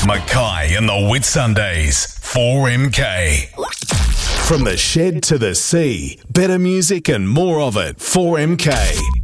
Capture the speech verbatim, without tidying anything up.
Mackay and the Whitsundays, four M K. From the shed to the sea, better music and more of it, four M K.